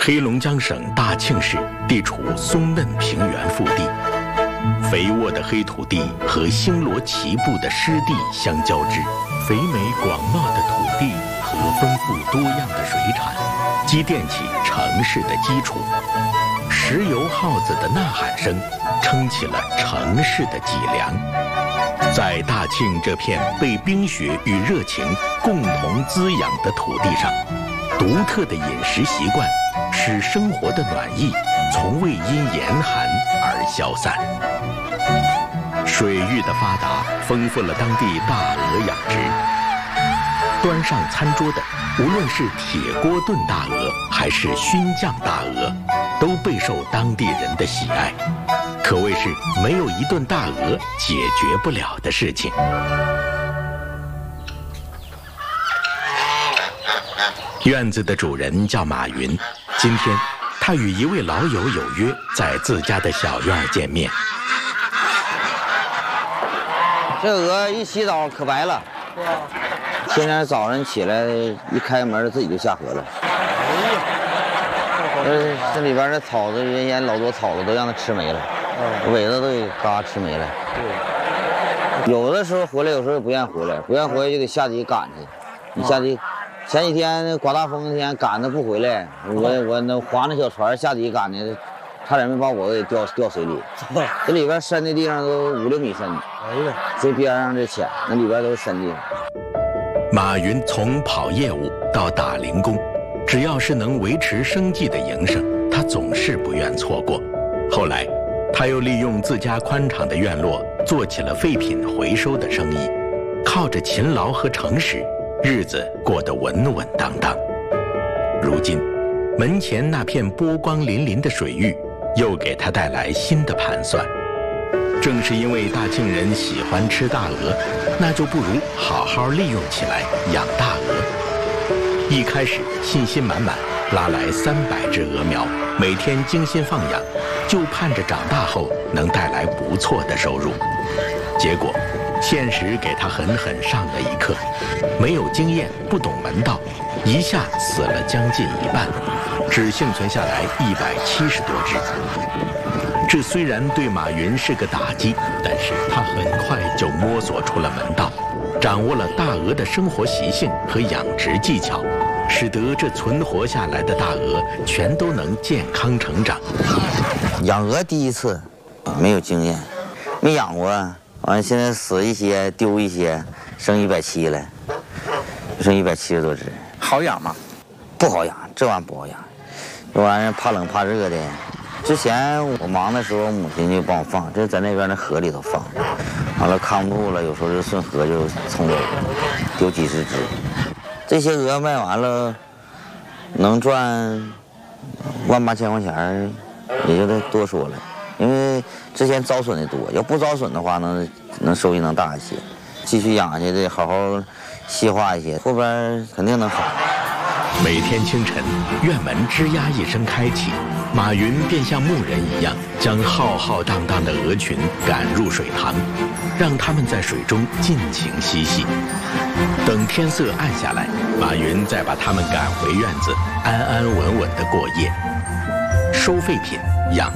黑龙江省大庆市地处松嫩平原腹地，肥沃的黑土地和星罗棋布的湿地相交织，肥美广袤的土地和丰富多样的水产，积淀起城市的基础。石油号子的呐喊声，撑起了城市的脊梁。在大庆这片被冰雪与热情共同滋养的土地上，独特的饮食习惯使生活的暖意从未因严寒而消散。水域的发达丰富了当地大鹅养殖，端上餐桌的无论是铁锅炖大鹅还是熏酱大鹅，都备受当地人的喜爱，可谓是没有一顿大鹅解决不了的事情。院子的主人叫马云，今天他与一位老友有约，在自家的小院见面。 这鹅一洗澡可白了，天天早上起来一开门自己就下河了。这里边的草子原先老多草子都让它吃没了，尾子都给嘎吃没了。有的时候回来，有时候也不愿回来，不愿回来就得下地赶去。你下地，前几天刮大风天赶着不回来，我那划那小船下地赶的，差点没把我给掉水里。这里边深的地方都5、6米深。最边上这浅，那里边都是深地。 马云从跑业务到打零工，只要是能维持生计的营生，他总是不愿错过。后来，他又利用自家宽敞的院落，做起了废品回收的生意，靠着勤劳和诚实，日子过得稳稳当当。如今，门前那片波光粼粼的水域，又给他带来新的盘算。正是因为大庆人喜欢吃大鹅，那就不如好好利用起来养大鹅。一开始信心满满，拉来300只鹅苗，每天精心放养，就盼着长大后能带来不错的收入。结果，现实给他狠狠上了一课，没有经验，不懂门道，一下死了将近1半，只幸存下来170多只。这虽然对马云是个打击，但是他很快就摸索出了门道，掌握了大鹅的生活习性和养殖技巧，使得这存活下来的大鹅全都能健康成长。 养鹅第一次没有经验，没养过，完了现在死一些丢一些，剩170了，剩170多只。 好养吗？ 不好养，这玩意儿不好养，这玩意儿怕冷怕热的。之前我忙的时候，母亲就帮我放，就在那边那河里头放，完了看不住了，有时候就顺河就冲走，丢几十只。这些鹅卖完了，能赚18000块钱，也就得多说了。因为之前招损的多，要不招损的话，能收益能大一些。继续养下去，得好好细化一些，后边肯定能好。 每天清晨，院门吱呀一声开启，马云便像牧人一样，将浩浩荡荡的鹅群赶入水塘，让它们在水中尽情嬉戏。等天色暗下来，马云再把它们赶回院子，安安稳稳地过夜。收废品，养